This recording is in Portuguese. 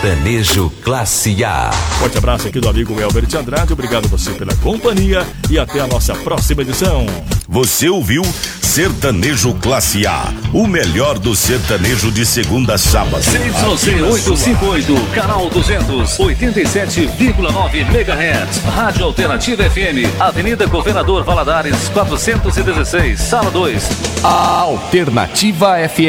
Sertanejo Classe A. Forte abraço aqui do amigo Elbert Andrade. Obrigado a você pela companhia e até a nossa próxima edição. Você ouviu Sertanejo Classe A, o melhor do sertanejo de segunda a sábado. CYC 858, canal 200, 87,9 MHz. Rádio Alternativa FM, Avenida Governador Valadares, 416, Sala 2. Alternativa FM.